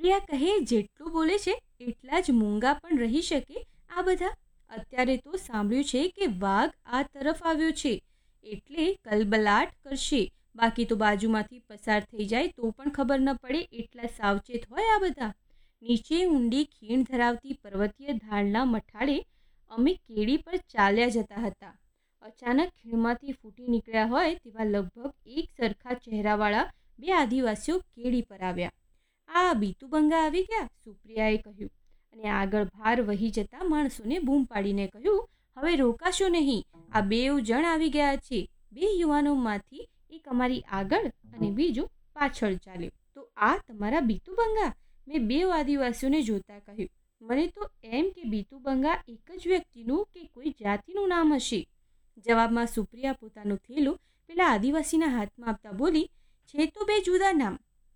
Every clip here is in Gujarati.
સુપ્રિયા કહે, જેટલું બોલે છે એટલા જ મૂંગા પણ રહી શકે આ બધા. અત્યારે તો સાંભળ્યું છે કે વાઘ આ તરફ આવ્યો છે એટલે કલબલાટ કરશે, બાકી તો બાજુમાંથી પસાર થઈ જાય તો પણ ખબર ન પડે એટલા સાવચેત હોય આ બધા. નીચે ઊંડી ખીણ ધરાવતી પર્વતીય ઢાળના મઠાળે અમે કેડી પર ચાલ્યા જતા હતા. અચાનક ખીણમાંથી ફૂટી નીકળ્યા હોય તેવા લગભગ એક સરખા ચહેરાવાળા બે આદિવાસીઓ કેડી પર આવ્યા. આ બીતુબંગા આવી ગયા, સુપ્રિયાએ કહ્યું અને આગળ ભાર વહી જતા માણસોને બૂમ પાડીને કહ્યું, હવે રોકાશો નહીં, આ 2 જણ આવી ગયા છે. 2 યુવાનોમાંથી એક અમારી આગળ અને બીજું પાછળ ચાલ્યો. તો આ તમારા બીતુબંગા? મેં 2 આદિવાસીઓને જોતા કહ્યું. મને તો એમ કે બીતુબંગા એક જ વ્યક્તિનું કે કોઈ જાતિનું નામ હશે. જવાબમાં સુપ્રિયા પોતાનું થેલું પેલા આદિવાસીના હાથમાં આપતા બોલી, છે તો 2 જુદા નામ,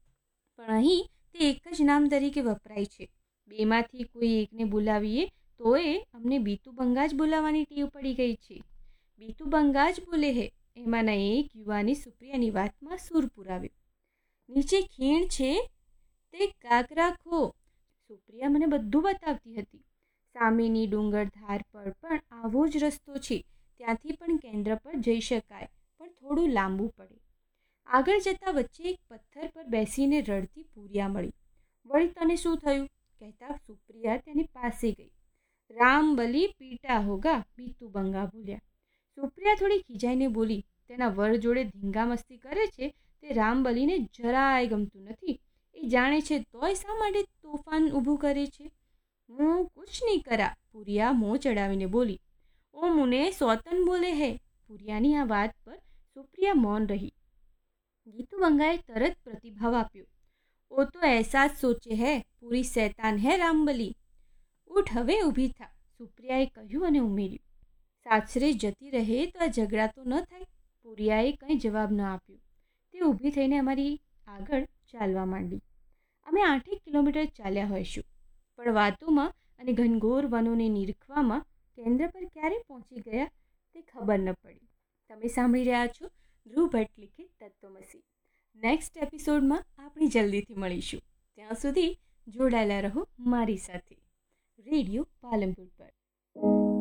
પણ અહીં તે એક જ નામ તરીકે વપરાય છે. 2માંથી કોઈ એકને બોલાવીએ તોય અમને બીતુબંગા જ બોલાવવાની ટેવ પડી ગઈ છે. બીતુબંગા જ બોલે હે, એમાંના એક યુવાને સુપ્રિયાની વાતમાં સૂર પુરાવ્યો. નીચે ખીણ છે તે કાક રાખો. સુપ્રિયા મને બધું બતાવતી હતી. સામેની ડુંગર ધાર પર પણ આવો જ રસ્તો છે. ત્યાંથી પણ કેન્દ્ર પર જઈ શકાય, પણ થોડું લાંબુ પડે. આગળ જતાં વચ્ચે એક પથ્થર પર બેસીને રડતી પૂરિયા મળી. વળી તને શું થયું? કહેતા સુપ્રિયા તેની પાસે ગઈ. રામ બલી પીટા હોગા, બીતુબંગા બોલ્યા. સુપ્રિયા થોડી ખીજાઈને બોલી, તેના વર જોડે ધીંગામસ્તી કરે છે તે રામબલીને જરાય ગમતું નથી. એ જાણે છે તોય શા માટે તોફાન ઊભું કરે છે? હું કુછ નહીં કરા, પૂરિયા મોં ચડાવીને બોલી. ઓ મુને સોતન બોલે હે. પૂરિયાની આ વાત પર સુપ્રિયા મૌન રહી. બીતુબંગાએ તરત પ્રતિભાવ આપ્યો. ઓ તો એહસાસ સોચે હે, પૂરી શૈતાન હે રામબલી. ઉઠ, હવે ઊભી થા, સુપ્રિયાએ કહ્યું અને ઉમેર્યું. સાસરે જતી રહે તો આ ઝઘડા તો ન થાય. પૂરિયાએ કંઈ જવાબ ન આપ્યો. તે ઊભી થઈને અમારી આગળ ચાલવા માંડી. અમે 8 કિલોમીટર ચાલ્યા હોઈશું, પણ વાતોમાં અને ઘનઘોર વનોને નીરખવામાં કેન્દ્ર પર ક્યારે પહોંચી ગયા તે ખબર ન પડી. તમે સાંભળી રહ્યા છો ધ્રુવ ભટ્ટ લિખિત તત્વમસી. નેક્સ્ટ એપિસોડમાં આપણે જલ્દીથી મળીશું. ત્યાં સુધી જોડાયેલા રહો મારી સાથે રેડિયો પાલનપુર પર.